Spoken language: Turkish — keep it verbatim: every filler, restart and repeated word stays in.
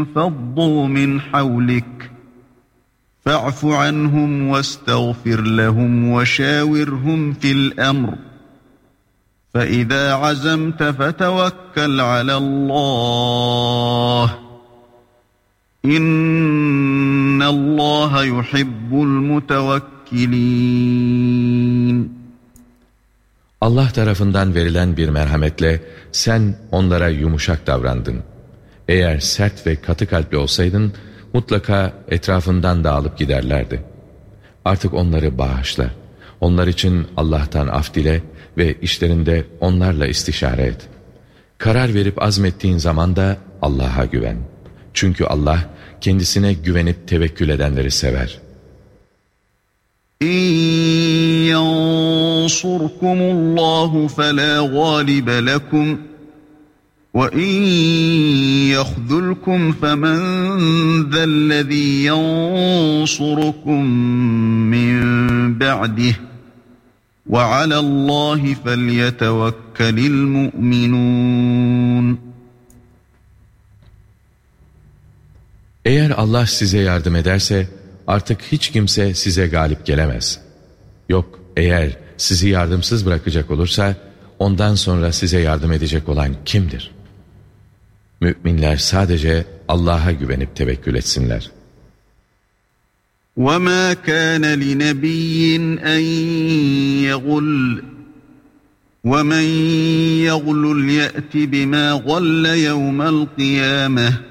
فَضُّوا مِنْ حَوْلِكَ فَاعْفُ عَنْهُمْ وَاسْتَغْفِرْ لَهُمْ وَشَاوِرْهُمْ فِي الْأَمْرِ فَإِذَا عَزَمْتَ فَتَوَكَّلْ عَلَى اللّٰهِ اِنَّ اللّٰهَ يُحِبُّ الْمُتَوَكِّلِينَ. Allah tarafından verilen bir merhametle sen onlara yumuşak davrandın. Eğer sert ve katı kalpli olsaydın mutlaka etrafından dağılıp giderlerdi. Artık onları bağışla. Onlar için Allah'tan af dile ve işlerinde onlarla istişare et. Karar verip azmettiğin zaman da Allah'a güven. Çünkü Allah kendisine güvenip tevekkül edenleri sever. İn yansurkumullahu fela galibe lekum ve in yakhzulkum femen zellezî yansurukum min ba'dih ve alallâhi felyetevekkelil mu'minûn. Eğer Allah size yardım ederse artık hiç kimse size galip gelemez. Yok, eğer sizi yardımsız bırakacak olursa ondan sonra size yardım edecek olan kimdir? Müminler sadece Allah'a güvenip tevekkül etsinler. وَمَا كَانَ لِنَبِيٍّ أَنْ يَغُلَّ وَمَنْ يَغْلُلْ يَأْتِ بِمَا غَلَّ يَوْمَ الْقِيَامَةِ